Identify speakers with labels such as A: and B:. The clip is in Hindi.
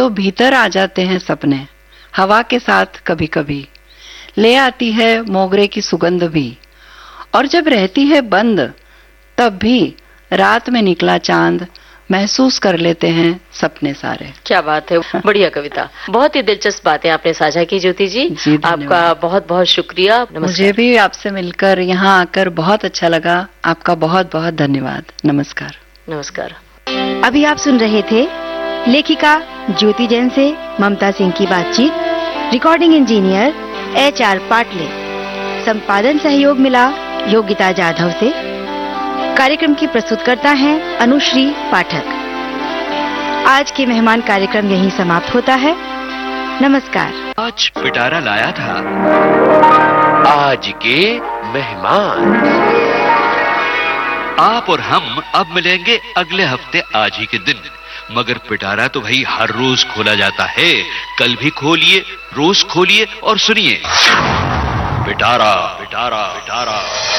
A: तो भीतर आ जाते हैं सपने, हवा के साथ कभी कभी ले आती है मोगरे की सुगंध भी, और जब रहती है बंद तब भी रात में निकला चांद महसूस कर लेते हैं सपने सारे।
B: क्या बात है, बढ़िया कविता, बहुत ही दिलचस्प बातें आपने साझा की ज्योति जी। आपका बहुत बहुत शुक्रिया।
A: मुझे भी आपसे मिलकर, यहाँ आकर बहुत अच्छा लगा। आपका बहुत बहुत धन्यवाद। नमस्कार।
B: नमस्कार।
C: अभी आप सुन रहे थे लेखिका ज्योति जैन से ममता सिंह की बातचीत। Recording engineer HR Patle. संपादन सहयोग मिला योगिता जाधव से। कार्यक्रम की प्रस्तुतकर्ता हैं अनुश्री पाठक। आज के मेहमान कार्यक्रम यहीं समाप्त होता है। नमस्कार।
D: आज पिटारा लाया था आज के मेहमान। आप और हम अब मिलेंगे अगले हफ्ते आज ही के दिन, मगर पिटारा तो भाई हर रोज खोला जाता है। कल भी खोलिए, रोज खोलिए और सुनिए पिटारा पिटारा पिटारा।